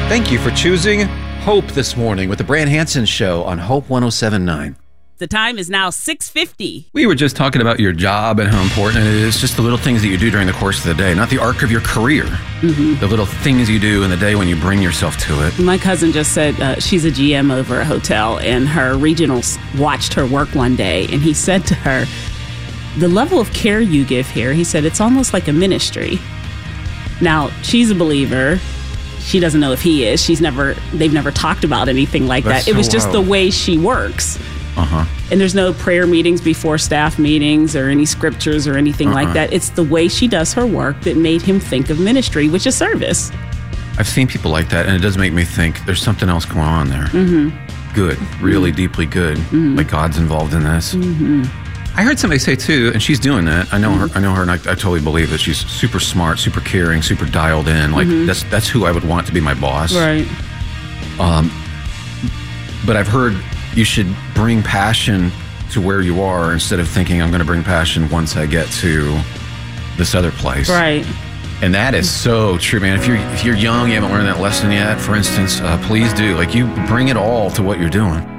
Thank you for choosing Hope this morning with the Brand Hansen Show on Hope 107.9. The time is now 6:50. We were just talking about your job and how important it is, just the little things that you do during the course of the day, not the arc of your career. Mm-hmm. The little things you do in the day when you bring yourself to it. My cousin just said she's a GM over a hotel, and her regionals watched her work one day, and he said to her, the level of care you give here, he said, it's almost like a ministry. Now, she's a believer. She doesn't know if he is. They've never talked about anything like that. It was just the way she works. Uh-huh. And there's no prayer meetings before staff meetings or any scriptures or anything like that. It's the way she does her work that made him think of ministry, which is service. I've seen people like that, and it does make me think there's something else going on there. Mm-hmm. Good, really deeply good. Mm-hmm. Like God's involved in this. Mm-hmm. I heard somebody say too, and she's doing that. I know her, and I totally believe that she's super smart, super caring, super dialed in. Like that's who I would want to be my boss. Right. But I've heard you should bring passion to where you are instead of thinking I'm going to bring passion once I get to this other place. Right. And that is so true, man. If you're young, you haven't learned that lesson yet, for instance, please do. Like, you bring it all to what you're doing.